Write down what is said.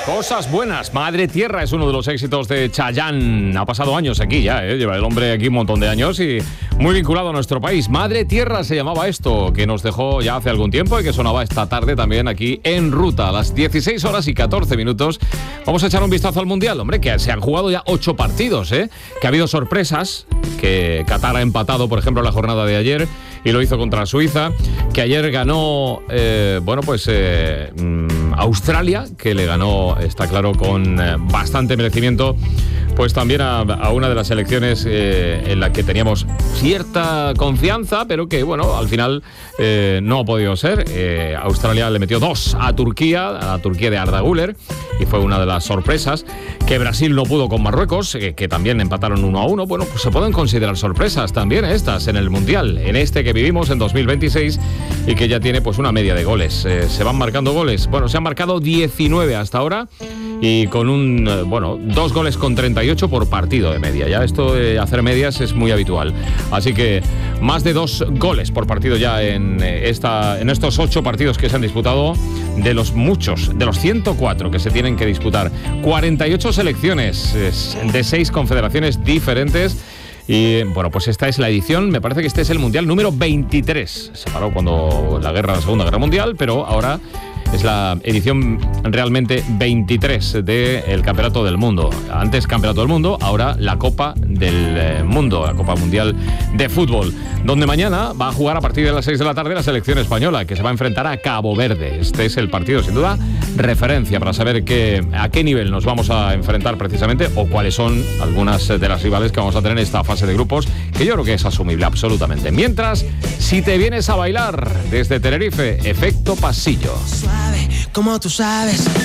Cosas buenas. Madre Tierra es uno de los éxitos de Chayanne. Ha pasado años aquí ya, lleva el hombre aquí un montón de años y muy vinculado a nuestro país. Madre Tierra se llamaba esto, que nos dejó ya hace algún tiempo y que sonaba esta tarde también aquí en Ruta. A las 16 horas y 14 minutos vamos a echar un vistazo al Mundial. Hombre, que se han jugado ya 8 partidos, que ha habido sorpresas, que Qatar ha empatado, por ejemplo, la jornada de ayer y lo hizo contra Suiza, que ayer ganó, Australia, que le ganó, está claro, con bastante merecimiento, pues también a una de las selecciones en la que teníamos cierta confianza, pero que, bueno, al final no ha podido ser. Australia le metió 2 a la Turquía de Arda Güler, y fue una de las sorpresas. Que Brasil no pudo con Marruecos, que también empataron 1-1. Bueno, pues se pueden considerar sorpresas también estas en el Mundial, en este que vivimos en 2026 y que ya tiene pues una media de goles. Se van marcando goles. Bueno, se han marcado 19 hasta ahora y con 2 goles con 38 por partido de media. Ya esto de hacer medias es muy habitual. Así que más de 2 goles por partido ya en estos 8 partidos que se han disputado, de los muchos, de los 104 que se tienen que disputar. 48 selecciones de 6 confederaciones diferentes. Y bueno, pues esta es la edición, me parece que este es el Mundial número 23. Se paró cuando la Segunda Guerra Mundial, pero ahora es la edición realmente 23 del Campeonato del Mundo. Antes Campeonato del Mundo, ahora la Copa del Mundo, la Copa Mundial de Fútbol, donde mañana va a jugar a partir de las 6 de la tarde la selección española, que se va a enfrentar a Cabo Verde. Este es el partido, sin duda, referencia para saber a qué nivel nos vamos a enfrentar precisamente, o cuáles son algunas de las rivales que vamos a tener en esta fase de grupos, que yo creo que es asumible absolutamente. Mientras, si te vienes a bailar desde Tenerife, Efecto Pasillo. Como tú sabes.